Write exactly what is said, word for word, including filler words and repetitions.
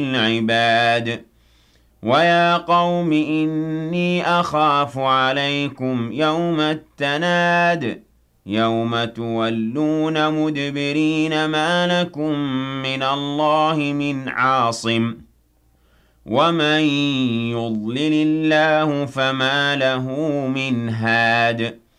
العباد ويا قوم إني أخاف عليكم يوم التناد يوم تولون مدبرين ما لكم من الله من عاصم ومن يضلل الله فما له من هاد